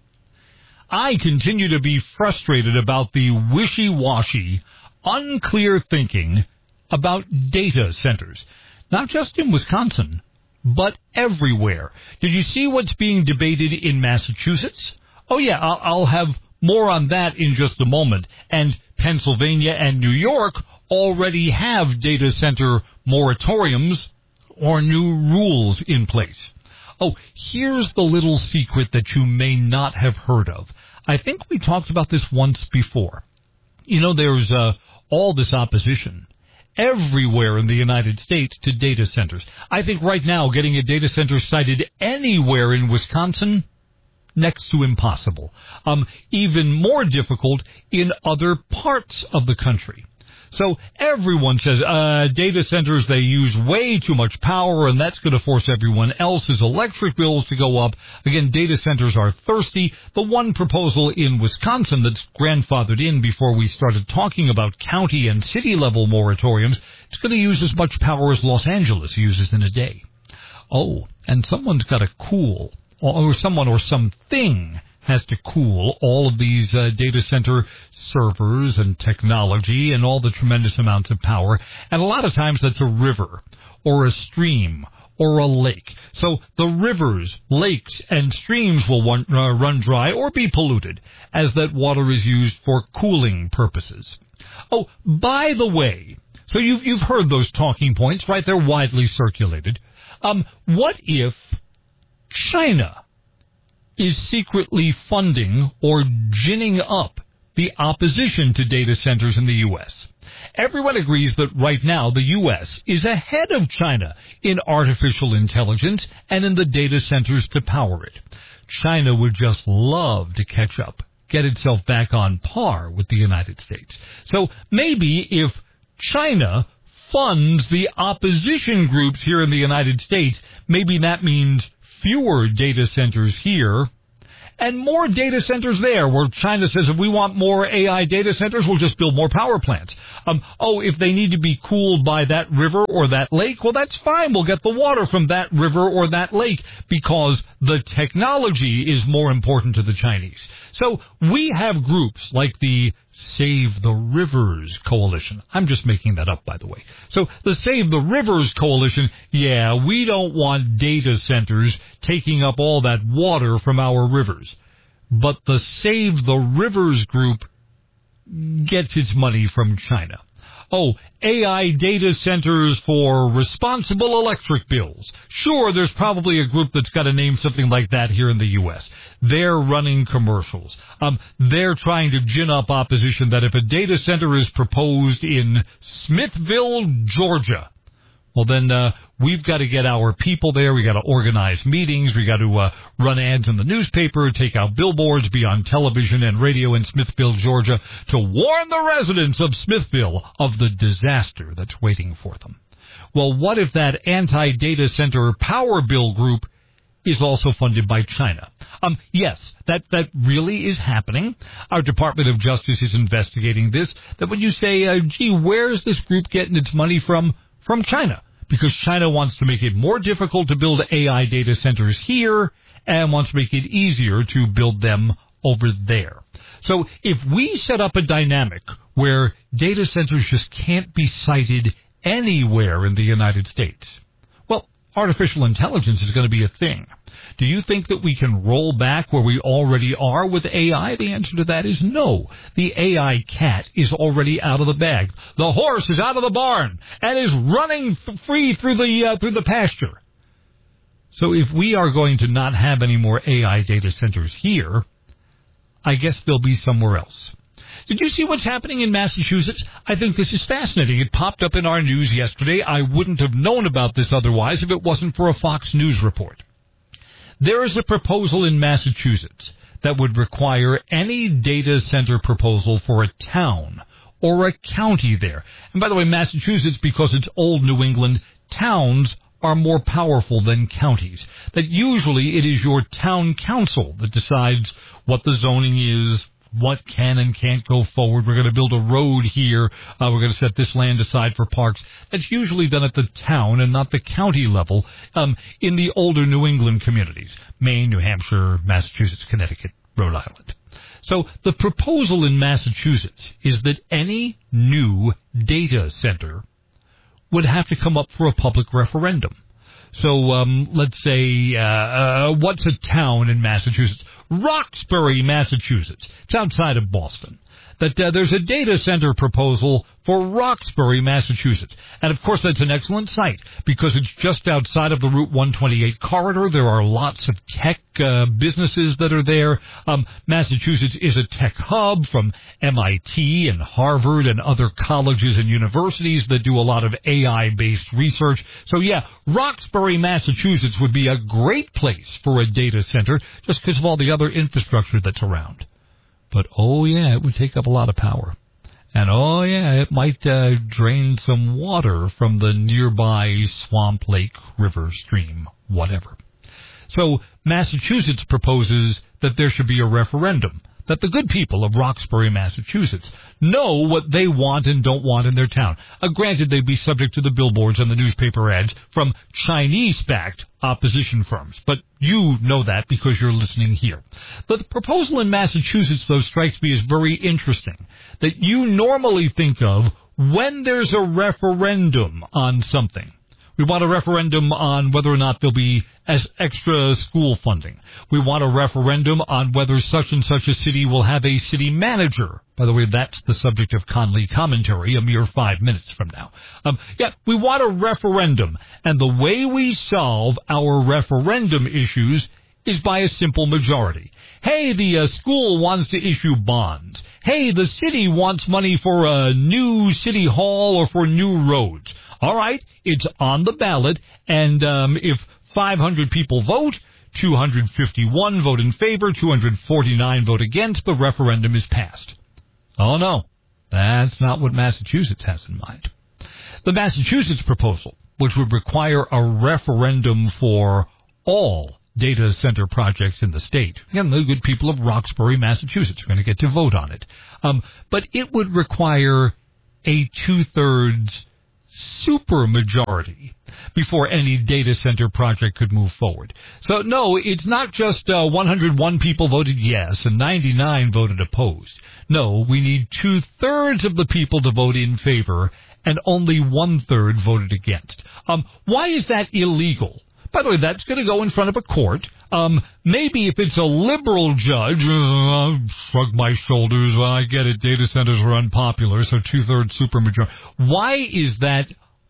I continue to be frustrated about the wishy-washy, unclear thinking about data centers, not just in Wisconsin, but everywhere. Did you see what's being debated in Massachusetts? Oh, yeah, I'll have more on that in just a moment. And Pennsylvania and New York already have data center moratoriums or new rules in place. Oh, here's the little secret that you may not have heard of. I think we talked about this once before. You know, there's all this opposition everywhere in the United States to data centers. I think right now getting a data center sited anywhere in Wisconsin, next to impossible. Even more difficult in other parts of the country. So everyone says data centers, they use way too much power, and that's going to force everyone else's electric bills to go up. Again, data centers are thirsty. The one proposal in Wisconsin that's grandfathered in before we started talking about county and city level moratoriums, it's going to use as much power as Los Angeles uses in a day. Oh, and someone's got to cool, or someone or something has to cool all of these data center servers and technology and all the tremendous amounts of power. And a lot of times that's a river or a stream or a lake. So the rivers, lakes, and streams will run dry or be polluted as that water is used for cooling purposes. Oh, by the way, so you've heard those talking points, right? They're widely circulated. What if China is secretly funding or ginning up the opposition to data centers in the U.S.? Everyone agrees that right now the U.S. is ahead of China in artificial intelligence and in the data centers to power it. China would just love to catch up, get itself back on par with the United States. So maybe if China funds the opposition groups here in the United States, maybe that means fewer data centers here and more data centers there, where China says if we want more AI data centers, we'll just build more power plants. If they need to be cooled by that river or that lake, well, that's fine. We'll get the water from that river or that lake because the technology is more important to the Chinese. So we have groups like the Save the Rivers Coalition. I'm just making that up, by the way. So the Save the Rivers Coalition, yeah, we don't want data centers taking up all that water from our rivers. But the Save the Rivers group gets its money from China. AI data centers for responsible electric bills. Sure, there's probably a group that's got a name something like that here in the U.S. They're running commercials. They're trying to gin up opposition that if a data center is proposed in Smithville, Georgia, well, then we've got to get our people there. We got to organize meetings. We got to run ads in the newspaper, take out billboards, be on television and radio in Smithville, Georgia, to warn the residents of Smithville of the disaster that's waiting for them. Well, what if that anti-data center power bill group is also funded by China? Yes, that really is happening. Our Department of Justice is investigating this. That when you say, gee, where's this group getting its money from? From China, because China wants to make it more difficult to build AI data centers here and wants to make it easier to build them over there. So if we set up a dynamic where data centers just can't be sited anywhere in the United States, well, artificial intelligence is going to be a thing. Do you think that we can roll back where we already are with AI? The answer to that is no. The AI cat is already out of the bag. The horse is out of the barn and is running free through the pasture. So if we are going to not have any more AI data centers here, I guess they'll be somewhere else. Did you see what's happening in Massachusetts? I think this is fascinating. It popped up in our news yesterday. I wouldn't have known about this otherwise if it wasn't for a Fox News report. There is a proposal in Massachusetts that would require any data center proposal for a town or a county there. And by the way, Massachusetts, because it's old New England, towns are more powerful than counties. That usually it is your town council that decides what the zoning is, what can and can't go forward. We're going to build a road here. We're going to set this land aside for parks. That's usually done at the town and not the county level in the older New England communities. Maine, New Hampshire, Massachusetts, Connecticut, Rhode Island. So the proposal in Massachusetts is that any new data center would have to come up for a public referendum. So let's say, what's a town in Massachusetts? Roxbury, Massachusetts. It's outside of Boston. That there's a data center proposal for Roxbury, Massachusetts. And, of course, that's an excellent site because it's just outside of the Route 128 corridor. There are lots of tech businesses that are there. Massachusetts is a tech hub from MIT and Harvard and other colleges and universities that do a lot of AI-based research. So, yeah, Roxbury, Massachusetts would be a great place for a data center just because of all the other infrastructure that's around. But, oh, yeah, it would take up a lot of power. And, oh, yeah, it might drain some water from the nearby swamp, lake, river, stream, whatever. So Massachusetts proposes that there should be a referendum, that the good people of Roxbury, Massachusetts, know what they want and don't want in their town. Granted, they'd be subject to the billboards and the newspaper ads from Chinese-backed opposition firms, but you know that because you're listening here. The proposal in Massachusetts, though, strikes me as very interesting, that you normally think of when there's a referendum on something. We want a referendum on whether or not there'll be extra school funding. We want a referendum on whether such and such a city will have a city manager. By the way, that's the subject of Conley Commentary a mere 5 minutes from now. We want a referendum. And the way we solve our referendum issues is by a simple majority. Hey, the school wants to issue bonds. Hey, the city wants money for a new city hall or for new roads. All right, it's on the ballot, and if 500 people vote, 251 vote in favor, 249 vote against, the referendum is passed. Oh, no, that's not what Massachusetts has in mind. The Massachusetts proposal, which would require a referendum for all data center projects in the state. Again, the good people of Roxbury, Massachusetts are going to get to vote on it. But it would require a 2/3 supermajority before any data center project could move forward. So, no, it's not just 101 people voted yes and 99 voted opposed. No, we need 2/3 of the people to vote in favor and only 1/3 voted against. Why is that illegal? By the way, that's going to go in front of a court. Maybe if it's a liberal judge, I'll shrug my shoulders. Well, I get it. Data centers are unpopular, so 2/3 supermajority. Why is that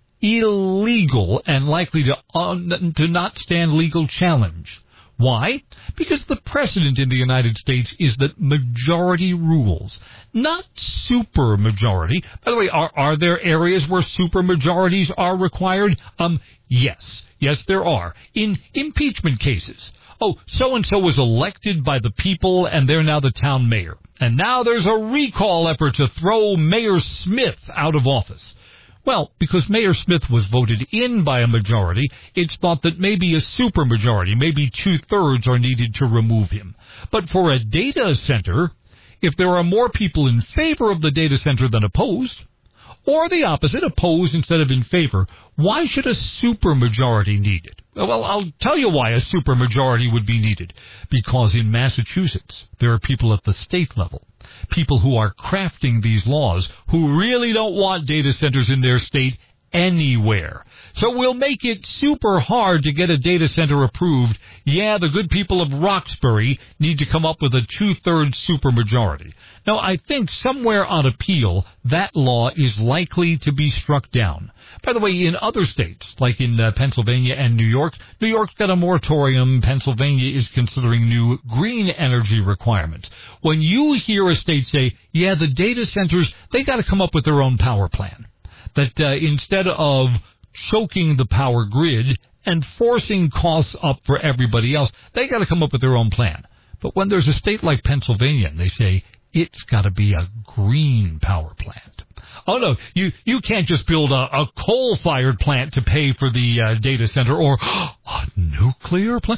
illegal and likely to not stand legal challenge? Why? Because the precedent in the United States is that majority rules, not supermajority. By the way, are there areas where supermajorities are required? Yes. Yes, there are. In impeachment cases. Oh, so-and-so was elected by the people, and they're now the town mayor. And now there's a recall effort to throw Mayor Smith out of office. Well, because Mayor Smith was voted in by a majority, it's thought that maybe a supermajority, maybe 2/3 are needed to remove him. But for a data center, if there are more people in favor of the data center than opposed, or the opposite, opposed instead of in favor, why should a supermajority need it? Well, I'll tell you why a supermajority would be needed. Because in Massachusetts, there are people at the state level, people who are crafting these laws, who really don't want data centers in their state anywhere. So we'll make it super hard to get a data center approved. Yeah, the good people of Roxbury need to come up with a 2/3 supermajority. Now, I think somewhere on appeal, that law is likely to be struck down. By the way, in other states, like in Pennsylvania and New York's got a moratorium. Pennsylvania is considering new green energy requirements. When you hear a state say, yeah, the data centers, they got to come up with their own power plan. That instead of choking the power grid and forcing costs up for everybody else, they got to come up with their own plan. But when there's a state like Pennsylvania and they say it's got to be a green power plant. Oh, no, you can't just build a coal-fired plant to pay for the data center or a nuclear plant.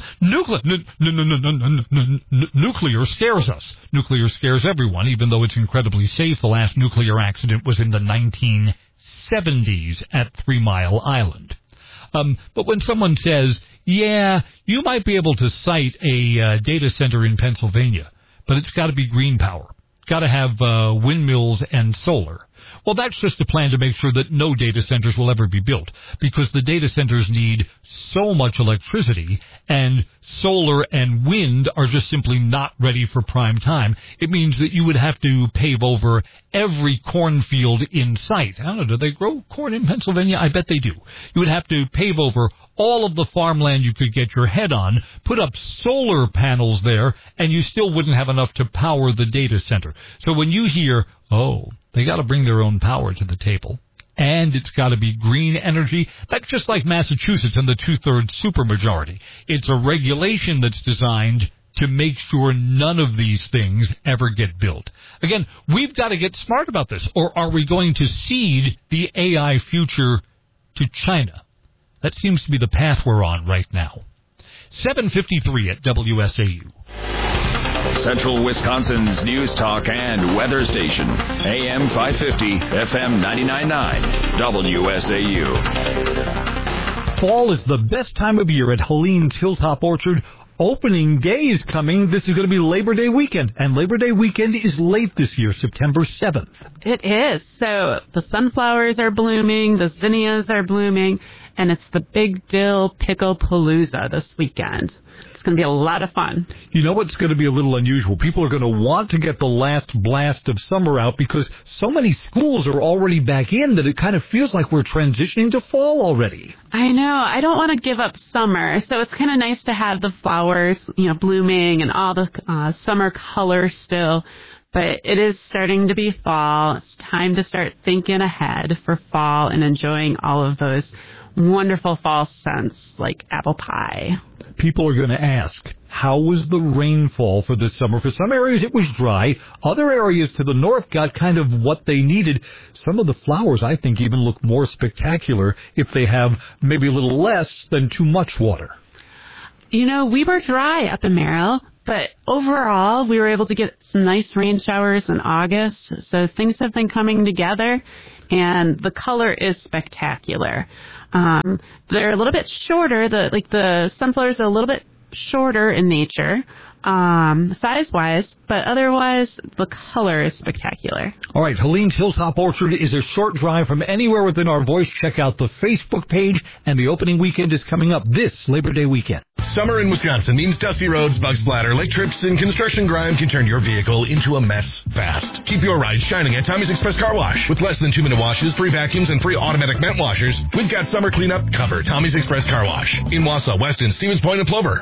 Nuclear scares us. Nuclear scares everyone, even though it's incredibly safe. The last nuclear accident was in the 1970s at 3 Mile Island. But when someone says, yeah, you might be able to cite a data center in Pennsylvania, but it's got to be green power. Got to have windmills and solar. Well, that's just a plan to make sure that no data centers will ever be built, because the data centers need so much electricity, and solar and wind are just simply not ready for prime time. It means that you would have to pave over every cornfield in sight. I don't know, do they grow corn in Pennsylvania? I bet they do. You would have to pave over all of the farmland you could get your head on, put up solar panels there, and you still wouldn't have enough to power the data center. So when you hear, oh, they got to bring their own power to the table, and it's got to be green energy, that's just like Massachusetts and the 2/3 supermajority. It's a regulation that's designed to make sure none of these things ever get built. Again, we've got to get smart about this, or are we going to cede the AI future to China? That seems to be the path we're on right now. 7:53 at WSAU. Central Wisconsin's news talk and weather station. AM 550, FM 99.9, WSAU. Fall is the best time of year at Helene's Hilltop Orchard. Opening day is coming. This is going to be Labor Day weekend, and Labor Day weekend is late this year, September 7th. It is. So the sunflowers are blooming, the zinnias are blooming, and it's the Big Dill Pickle Palooza this weekend. It's going to be a lot of fun. You know what's going to be a little unusual? People are going to want to get the last blast of summer out because so many schools are already back in that it kind of feels like we're transitioning to fall already. I know. I don't want to give up summer, so it's kind of nice to have the flowers, blooming and all the summer color still. But it is starting to be fall. It's time to start thinking ahead for fall and enjoying all of those wonderful fall scents like apple pie. People are going to ask, how was the rainfall for this summer? For some areas it was dry. Other areas to the north got kind of what they needed. Some of the flowers, I think, even look more spectacular if they have maybe a little less than too much water. We were dry up in Merrill, but overall we were able to get some nice rain showers in August. So things have been coming together, and the color is spectacular. They're a little bit shorter. The sunflowers are a little bit shorter in nature, size-wise, but otherwise the color is spectacular. All right, Helene's Hilltop Orchard is a short drive from anywhere within our voice. Check out the Facebook page, and the opening weekend is coming up this Labor Day weekend. Summer in Wisconsin means dusty roads, bug splatter, lake trips, and construction grime can turn your vehicle into a mess fast. Keep your ride shining at Tommy's Express Car Wash. With less than 2-minute washes, free vacuums, and free automatic vent washers, we've got summer cleanup covered. Tommy's Express Car Wash in Wausau, Weston, Stevens Point, and Plover.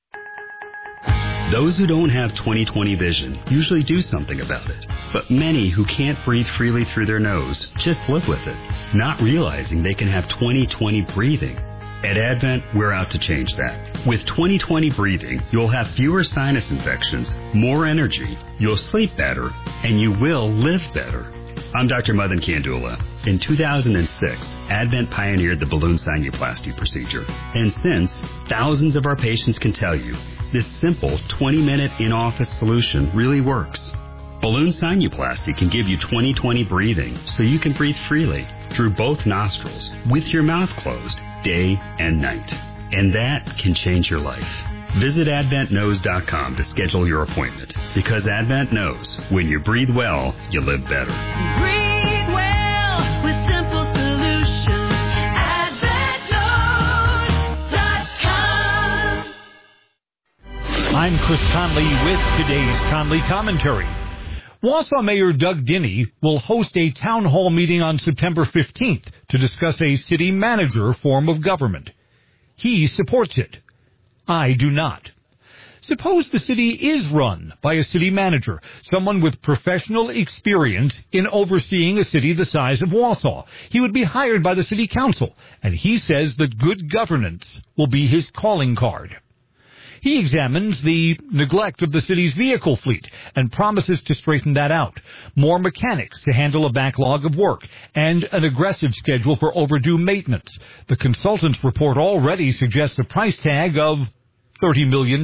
Those who don't have 20/20 vision usually do something about it. But many who can't breathe freely through their nose just live with it, not realizing they can have 20/20 breathing. At Advent, we're out to change that. With 20/20 breathing, you'll have fewer sinus infections, more energy, you'll sleep better, and you will live better. I'm Dr. Madan Kandula. In 2006, Advent pioneered the balloon sinuplasty procedure. And since, thousands of our patients can tell you, this simple 20-minute in-office solution really works. Balloon sinuplasty can give you 20/20 breathing so you can breathe freely through both nostrils with your mouth closed day and night. And that can change your life. Visit AdventKnows.com to schedule your appointment, because Advent knows when you breathe well, you live better. Breathe well with simple solutions. AdventKnows.com. I'm Chris Conley with today's Conley Commentary. Wausau Mayor Doug Dinney will host a town hall meeting on September 15th to discuss a city manager form of government. He supports it. I do not. Suppose the city is run by a city manager, someone with professional experience in overseeing a city the size of Wausau. He would be hired by the city council, and he says that good governance will be his calling card. He examines the neglect of the city's vehicle fleet and promises to straighten that out. More mechanics to handle a backlog of work and an aggressive schedule for overdue maintenance. The consultant's report already suggests a price tag of $30 million.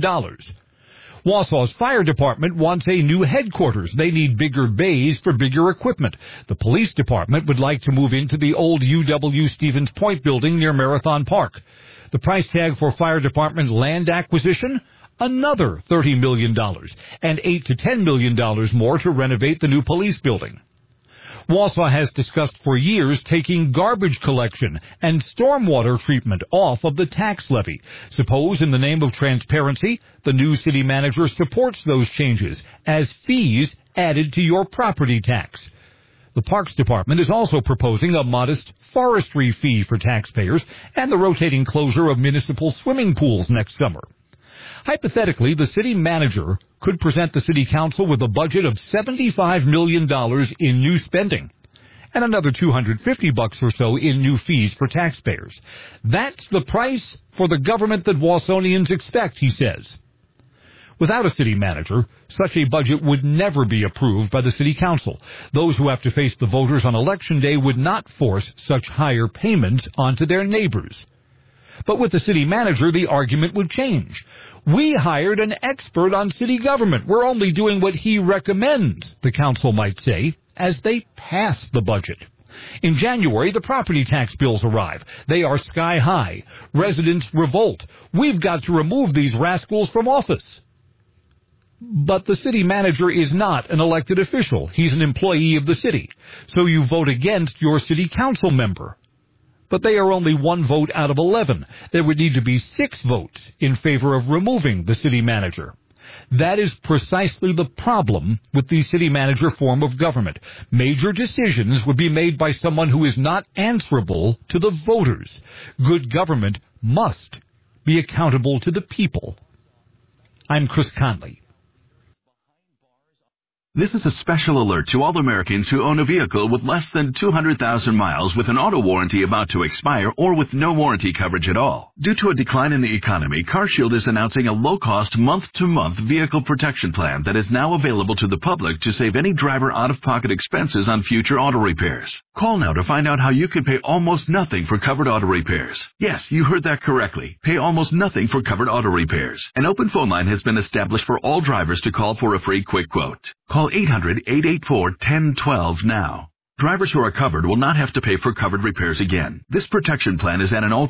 Wausau's fire department wants a new headquarters. They need bigger bays for bigger equipment. The police department would like to move into the old UW Stevens Point building near Marathon Park. The price tag for fire department land acquisition, another $30 million, and $8 to $10 million more to renovate the new police building. Wausau has discussed for years taking garbage collection and stormwater treatment off of the tax levy. Suppose, in the name of transparency, the new city manager supports those changes as fees added to your property tax. The Parks Department is also proposing a modest forestry fee for taxpayers and the rotating closure of municipal swimming pools next summer. Hypothetically, the city manager could present the city council with a budget of $75 million in new spending and another $250 or so in new fees for taxpayers. That's the price for the government that Wausonians expect, he says. Without a city manager, such a budget would never be approved by the city council. Those who have to face the voters on election day would not force such higher payments onto their neighbors. But with the city manager, the argument would change. We hired an expert on city government. We're only doing what he recommends, the council might say, as they pass the budget. In January, the property tax bills arrive. They are sky high. Residents revolt. We've got to remove these rascals from office. But the city manager is not an elected official. He's an employee of the city. So you vote against your city council member. But they are only one vote out of 11. There would need to be 6 votes in favor of removing the city manager. That is precisely the problem with the city manager form of government. Major decisions would be made by someone who is not answerable to the voters. Good government must be accountable to the people. I'm Chris Conley. This is a special alert to all Americans who own a vehicle with less than 200,000 miles with an auto warranty about to expire or with no warranty coverage at all. Due to a decline in the economy, CarShield is announcing a low-cost month-to-month vehicle protection plan that is now available to the public to save any driver out-of-pocket expenses on future auto repairs. Call now to find out how you can pay almost nothing for covered auto repairs. Yes, you heard that correctly. Pay almost nothing for covered auto repairs. An open phone line has been established for all drivers to call for a free quick quote. Call 800-884-1012 now. Drivers who are covered will not have to pay for covered repairs again. This protection plan is at an all